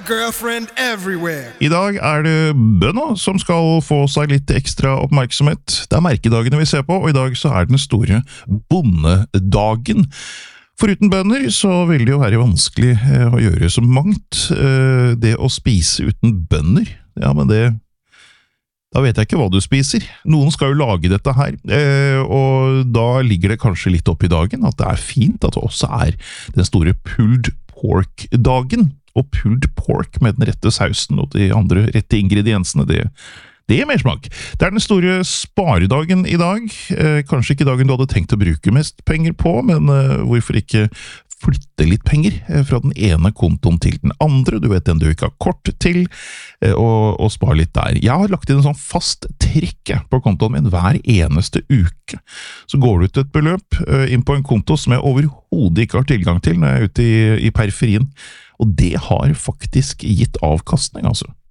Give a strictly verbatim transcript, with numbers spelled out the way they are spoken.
girlfriend everywhere. I dag er det bønna som skal få seg litt ekstra oppmerksomhet. Det er merkedagene vi ser på, og i dag så er den store bondedagen. Foruten bønner så vil det jo være vanskelig eh, å gjøre så mangt. Eh, det å spise uten bønner, ja, men det... Da vet jeg ikke hva du spiser. Noen skal jo lage dette her, eh, og da ligger det kanskje litt opp i dagen at det er fint at det også er den store pulled pork-dagen. Og pulled pork med den rette sausen og de andre rette ingrediensene, det, det er mer smak. Det er den store sparedagen i dag. Eh, kanskje ikke dagen du hadde tenkt å bruke mest penger på, men eh, hvorfor ikke flytte litt penger fra den ene kontoen til den andre, du vet den du ikke har kort til, og, og spare litt der. Jeg har lagt inn en sånn fast trekk på kontoen min hver eneste uke. Så går du ut et beløp inn på en konto som jeg overhodet ikke har tilgang til når jeg er ute i, i periferien, og det har faktisk gitt avkastning, altså.